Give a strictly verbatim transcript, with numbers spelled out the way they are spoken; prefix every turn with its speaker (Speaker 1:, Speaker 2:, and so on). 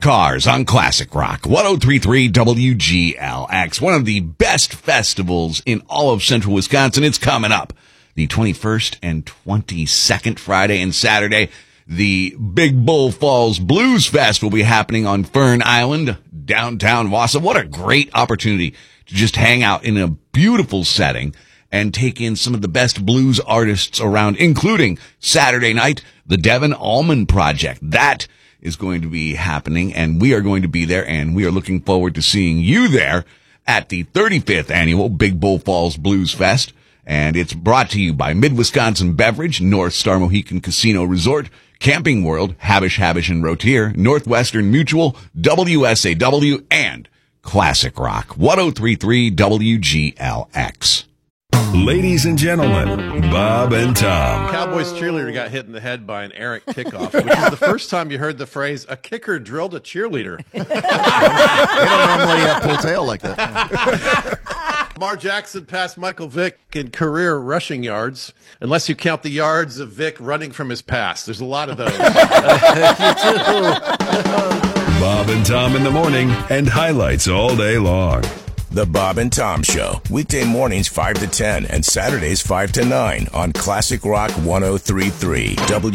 Speaker 1: Cars on Classic Rock, ten thirty-three W G L X. One of the best festivals in all of central Wisconsin. It's coming up the twenty-first and twenty-second, Friday and Saturday. The Big Bull Falls Blues Fest will be happening on Fern Island, downtown Wausau. What a great opportunity to just hang out in a beautiful setting and take in some of the best blues artists around, including Saturday night, the Devon Allman Project. That is going to be happening, and we are going to be there, and we are looking forward to seeing you there at the thirty-fifth Annual Big Bull Falls Blues Fest. And it's brought to you by Mid-Wisconsin Beverage, North Star Mohican Casino Resort, Camping World, Habish, Habish, and Rotier, Northwestern Mutual, W S A W, and Classic Rock, ten thirty-three W G L X.
Speaker 2: Ladies and gentlemen, Bob and Tom.
Speaker 3: Cowboys cheerleader got hit in the head by an errant kickoff, which is the first time you heard the phrase, a kicker drilled a cheerleader.
Speaker 4: They don't normally uh, pull tail like that.
Speaker 3: Lamar Jackson passed Michael Vick in career rushing yards, unless you count the yards of Vick running from his pass. There's a lot of those.
Speaker 2: Bob and Tom in the morning and highlights all day long.
Speaker 5: The Bob and Tom Show, weekday mornings five to ten and Saturdays five to nine on Classic Rock ten thirty-three W